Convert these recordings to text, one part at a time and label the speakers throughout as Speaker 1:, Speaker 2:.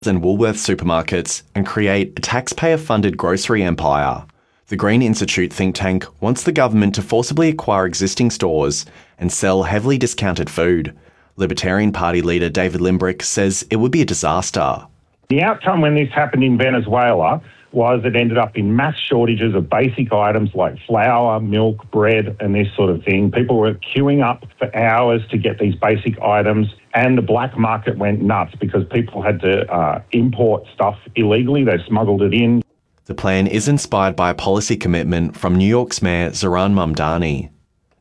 Speaker 1: and Woolworths supermarkets and create a taxpayer-funded grocery empire. The Green Institute think tank wants the government to forcibly acquire existing stores and sell heavily discounted food. Libertarian Party leader David Limbrick says it would be a disaster.
Speaker 2: The outcome when this happened in Venezuela was it ended up in mass shortages of basic items like flour, milk, bread, and this sort of thing. People were queuing up for hours to get these basic items, and the black market went nuts because people had to import stuff illegally. They smuggled it in.
Speaker 1: The plan is inspired by a policy commitment from New York's Mayor Zohran Mamdani.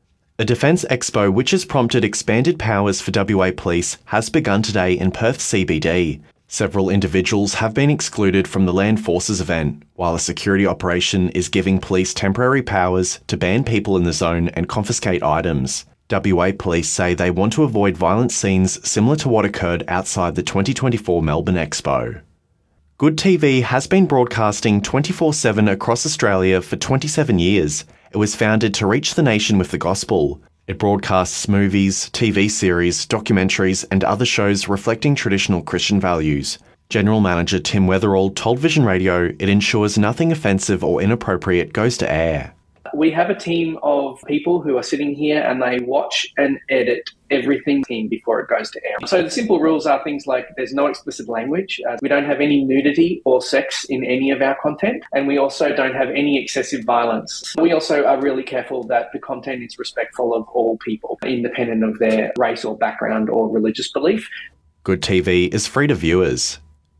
Speaker 1: A defence expo which has prompted expanded powers for WA Police has begun today in Perth CBD. Several individuals have been excluded from the Land Forces event, while a security operation is giving police temporary powers to ban people in the zone and confiscate items. WA Police say they want to avoid violent scenes similar to what occurred outside the 2024 Melbourne Expo. Good TV has been broadcasting 24/7 across Australia for 27 years. It was founded to reach the nation with the gospel. It broadcasts movies, TV series, documentaries, and other shows reflecting traditional Christian values. General Manager Tim Weatherall told Vision Radio it ensures nothing offensive or inappropriate goes to air.
Speaker 3: We have a team of people who are sitting here and they watch and edit everything before it goes to air. So the simple rules are things like there's no explicit language, we don't have any nudity or sex in any of our content, and we also don't have any excessive violence. We also are really careful that the content is respectful of all people, independent of their race or background or religious belief.
Speaker 1: Good TV is free to viewers.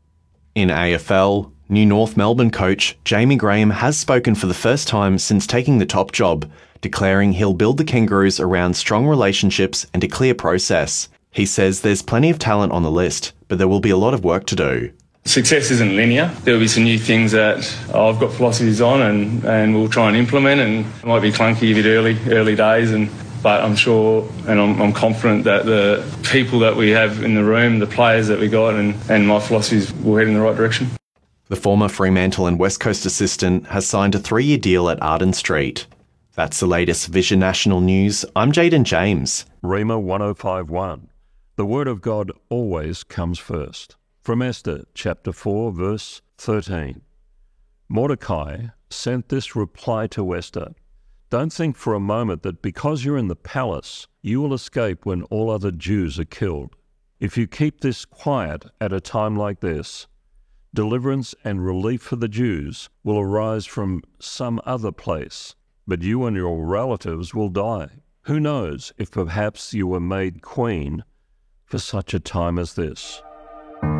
Speaker 1: In AFL, new North Melbourne coach Jamie Graham has spoken for the first time since taking the top job, declaring he'll build the Kangaroos around strong relationships and a clear process. He says there's plenty of talent on the list, but there will be a lot of work to do.
Speaker 4: Success isn't linear. There'll be some new things that I've got philosophies on and we'll try and implement, and it might be clunky a bit early days, but I'm sure and I'm confident that the people that we have in the room, the players that we got and my philosophies will head in the right direction.
Speaker 1: The former Fremantle and West Coast assistant has signed a 3-year deal at Arden Street. That's the latest Vision National News. I'm Jaden James.
Speaker 5: Rhema 1051. The Word of God always comes first. From Esther, chapter 4, verse 13. Mordecai sent this reply to Esther. Don't think for a moment that because you're in the palace, you will escape when all other Jews are killed. If you keep this quiet at a time like this, deliverance and relief for the Jews will arise from some other place, but you and your relatives will die. Who knows if perhaps you were made queen for such a time as this?